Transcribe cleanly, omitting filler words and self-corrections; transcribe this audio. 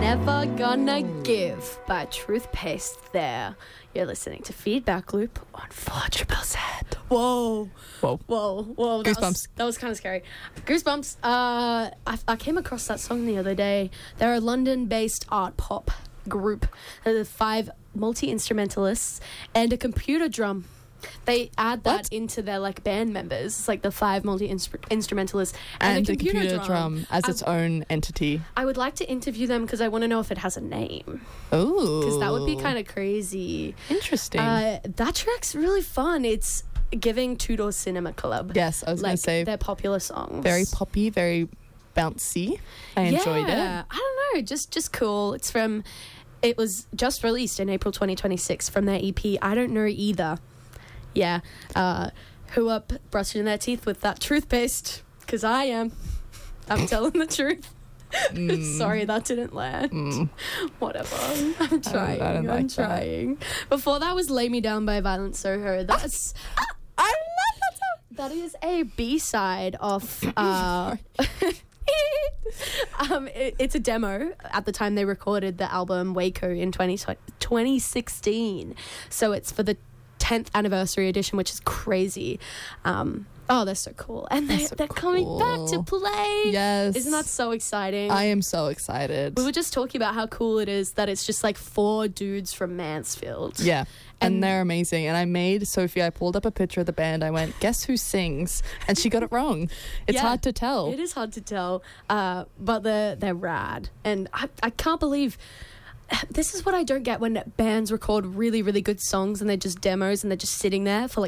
Ever Gonna Give by Truth Paste there. You're listening to Feedback Loop on 4ZZZ. Whoa. Goosebumps. That was kind of scary. Goosebumps. I came across that song the other day. They're a London-based art pop group. They're 5 multi-instrumentalists and a computer drum. They add that into their band members. It's like the 5 multi-instrumentalists and a computer drum as its own entity. I would like to interview them because I want to know if it has a name. Oh, because that would be kind of crazy. Interesting. That track's really fun. It's giving Two Door Cinema Club. Yes, I was going to say their popular songs. Very poppy, very bouncy. I enjoyed it. I don't know, just cool. It was just released in April 2026 from their EP. I don't know either. Yeah, who up brushing their teeth with that toothpaste? Because I am. I'm telling the truth. Sorry, that didn't land. Whatever. I'm trying. I don't like I'm trying. Before that was Lay Me Down by Violent Soho. That's... I love that song. That is a B-side of... it's a demo at the time they recorded the album Waco in 2016. So it's for the 10th anniversary edition, which is crazy. They're so cool. And they're coming back to play. Yes. Isn't that so exciting? I am so excited. We were just talking about how cool it is that it's just 4 dudes from Mansfield. Yeah. And they're amazing. And I pulled up a picture of the band. I went, guess who sings? And she got it wrong. It's hard to tell. It is hard to tell. But they're rad. And I can't believe... This is what I don't get when bands record really, really good songs and they're just demos and they're just sitting there for